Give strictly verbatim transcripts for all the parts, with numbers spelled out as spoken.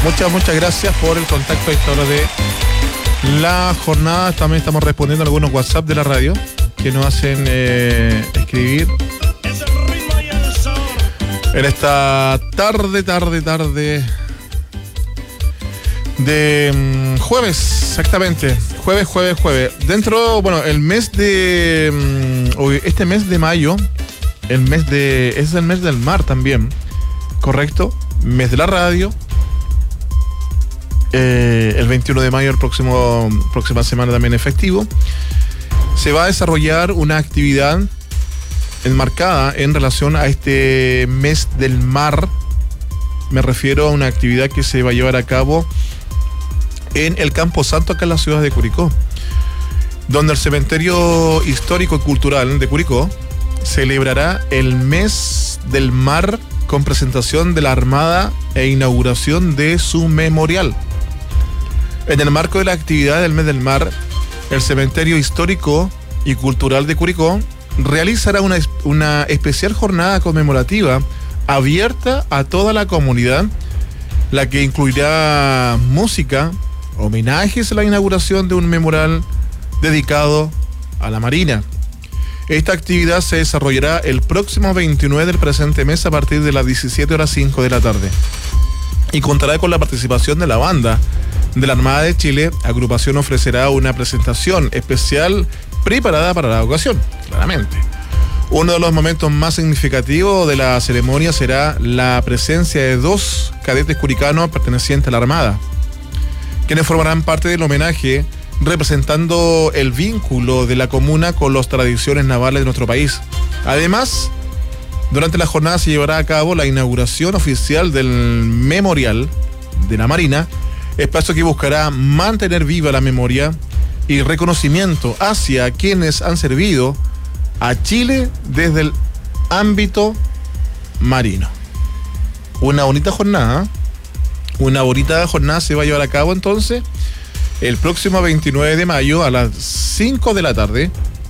Muchas, muchas gracias por el contacto a esta hora de la jornada. También estamos respondiendo a algunos WhatsApp de la radio que nos hacen eh, escribir en esta tarde, tarde, tarde de um, jueves, exactamente. Jueves, jueves, jueves. Dentro, bueno, el mes de... Um, este mes de mayo, el mes de... es el mes del mar también, ¿correcto? Mes de la radio. Eh, el veintiuno de mayo, el próximo próxima semana también efectivo. Se va a desarrollar una actividad enmarcada en relación a este mes del mar. Me refiero a una actividad que se va a llevar a cabo en el Campo Santo, acá en la ciudad de Curicó, donde el cementerio histórico y cultural de Curicó celebrará el mes del mar con presentación de la Armada e inauguración de su memorial. En el marco de la actividad del mes del mar, el cementerio histórico y cultural de Curicó realizará una, una especial jornada conmemorativa abierta a toda la comunidad, la que incluirá música, homenajes a la inauguración de un memorial dedicado a la Marina. Esta actividad se desarrollará el próximo veintinueve del presente mes a partir de las diecisiete horas cinco de la tarde y contará con la participación de la banda de la Armada de Chile. Agrupación ofrecerá una presentación especial preparada para la ocasión, claramente. Uno de los momentos más significativos de la ceremonia será la presencia de dos cadetes curicanos pertenecientes a la Armada, quienes formarán parte del homenaje representando el vínculo de la comuna con las tradiciones navales de nuestro país. Además, durante la jornada se llevará a cabo la inauguración oficial del Memorial de la Marina, espacio que buscará mantener viva la memoria y reconocimiento hacia quienes han servido a Chile desde el ámbito marino. Una bonita jornada, una bonita jornada se va a llevar a cabo entonces el próximo veintinueve de mayo a las cinco de la tarde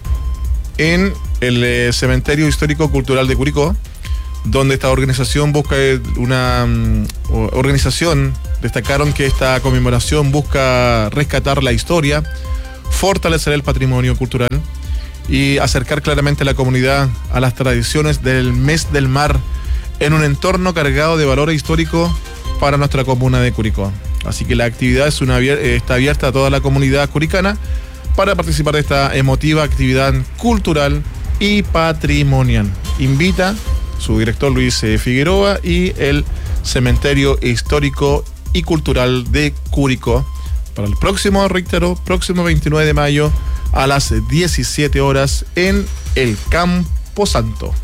en el eh, Cementerio Histórico Cultural de Curicó, donde esta organización busca una um, organización, destacaron que esta conmemoración busca rescatar la historia, fortalecer el patrimonio cultural y acercar claramente a la comunidad a las tradiciones del mes del mar en un entorno cargado de valores históricos para nuestra comuna de Curicó. Así que la actividad es una, está abierta a toda la comunidad curicana para participar de esta emotiva actividad cultural y patrimonial. Invita su director Luis Figueroa y el Cementerio Histórico y Cultural de Curicó para el próximo, reitero, próximo veintinueve de mayo a las diecisiete horas en el Campo Santo.